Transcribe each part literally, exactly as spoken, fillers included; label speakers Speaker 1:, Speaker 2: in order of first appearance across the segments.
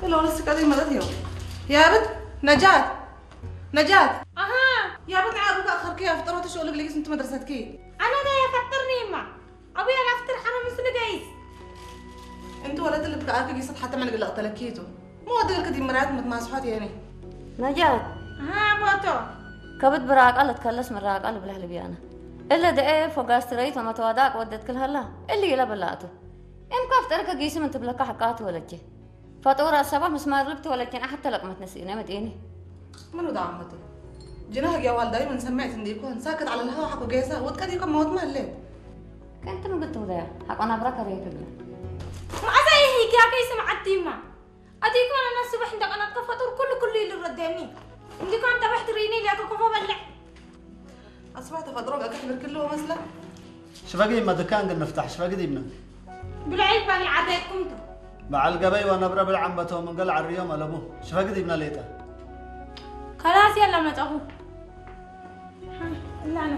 Speaker 1: لا ولا سكادي مدد يوم يا بنت نجاة نجاة
Speaker 2: اها
Speaker 1: يا بنت عارفة آخر كيف فطرت شو اللي بلقيس انت مدرستك
Speaker 2: انا جاي افطرني ما ابي انا افطر حنا مثل جايز
Speaker 1: انت ولد اللي بقى قيس حتى من قلقت لكيتو مو ادي لك دي مرات متماسحات يعني
Speaker 3: نجاة
Speaker 2: ها بوتو
Speaker 3: كبت براق الله تكلس من راق الله بله بيانا إلا دقيق فوق استريت وما تواداك ودت كل هلا اللي يلا بلاته إم كافترك قيس من تبلك حقات ولا شيء فطورة الصباح مسمار لبت ولا كان حتى لك ما تنسينا مديني
Speaker 1: منو دعمتي جناها يا والداي من سمعت ان يكون ساكت على الهوا حقو جيسا وتكدي يكون موت مهلت
Speaker 3: كنت ما قلت وذا حق انا بركه ريت له
Speaker 2: ما ازاي هيك يا كيس معدي ما اديك انا الصبح عندك انا كفطر كل كل اللي رداني عندك انت بحتريني لك كفو بلع
Speaker 1: اصبحت فضروق اكبر كله مسلا
Speaker 4: شفاقي ما دكان قلنا نفتح شفاقي ديبنا
Speaker 2: بالعيد بني عاداتكم
Speaker 4: مع القبي وانا برا بالعنبته من قلع الريوم على ابوه شفاقي ديبنا ليتا
Speaker 2: خلاص يلا ما تاخذ لا انا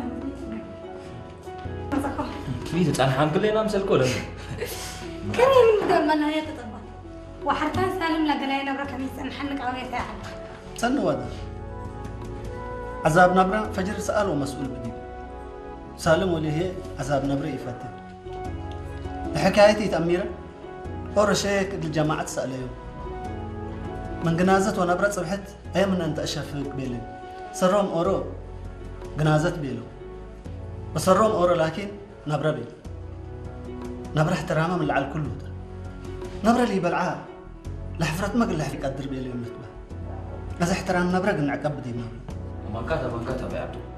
Speaker 5: كيف انا حام كلنا مسلكوا لنا
Speaker 2: كريم من دول ما هي تطبق وحرفان سالم لقلينا برا كميس نحنك على ساعه
Speaker 4: سنوا هذا عذاب نبرة فجر سأل ومسؤول بدي سالم ولي هي عذاب نبرة يفتح حكايتي تأميرة أورشيك الجماعة سأليهم من جنازة ونبرة صبحت أي من أنت أشافك بيلي سرهم أورو جنازة بيلو وسرهم أورو لكن نبرة بيل نبرة احترامها من اللي على الكل ده نبرة اللي بلعها لحفرت ما قل لحفك قدر بيلي يوم نتبه بس احترام نبرة قلنا عقب بدي نبرة
Speaker 5: ما كتب ما كتب يا عبدو